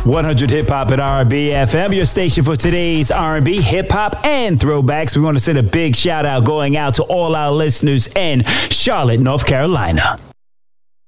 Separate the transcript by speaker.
Speaker 1: 100 Hip Hop and R&B FM, your station for today's R&B, hip hop, and throwbacks. We want to send a big shout out going out to all our listeners in Charlotte, North Carolina.